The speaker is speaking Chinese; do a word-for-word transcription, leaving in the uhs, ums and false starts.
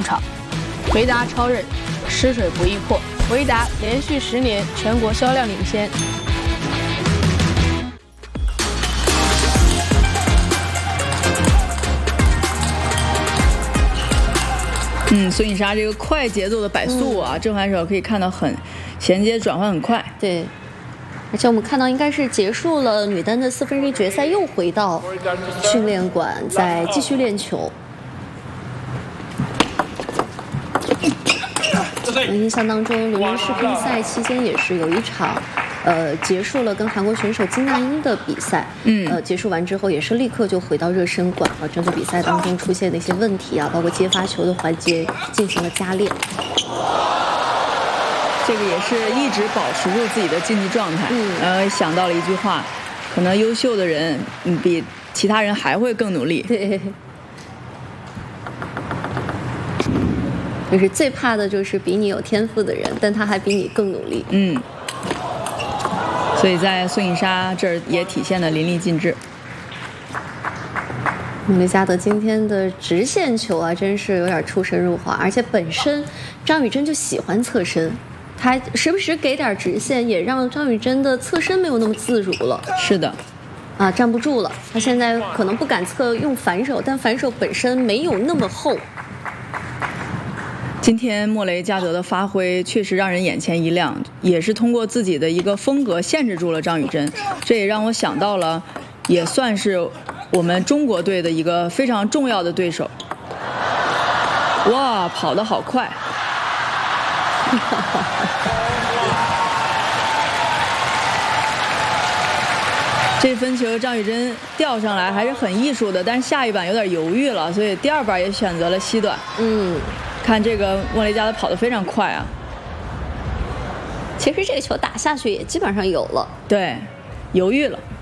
场。维达超人，吃水不易破，维达连续十年全国销量领先。 嗯，孙颖莎这个快节奏的摆速啊，嗯、正反手可以看到很衔接转换很快。 对，而且我们看到应该是结束了女单的四分之一决赛，又回到训练馆再继续练球。我印象当中，伦敦世乒赛期间也是有一场。呃，结束了跟韩国选手金娜英的比赛，嗯，呃，结束完之后也是立刻就回到热身馆，啊，整个比赛当中出现的一些问题啊，包括接发球的环节进行了加练。 这个也是一直保持住自己的竞技状态，嗯，然后想到了一句话，可能优秀的人，嗯，比其他人还会更努力。 对，就是最怕的就是比你有天赋的人，但他还比你更努力。 嗯。所以在孙颖莎这儿也体现的淋漓尽致。 穆雷加德今天的直线球啊，真是有点出神入化，而且本身张雨铮就喜欢侧身，他时不时给点直线，也让张雨铮的侧身没有那么自如了。 是的， 啊，站不住了。他现在可能不敢侧用反手，但反手本身没有那么厚。 今天莫雷加德的发挥确实让人眼前一亮，也是通过自己的一个风格限制住了张雨铮，这也让我想到了，也算是我们中国队的一个非常重要的对手。哇，跑得好快！这分球张雨铮吊上来还是很艺术的，但是下一板有点犹豫了，所以第二板也选择了吸短。嗯。看这个莫雷加德跑得非常快啊！ 其实这个球打下去也基本上有了， 对，犹豫了。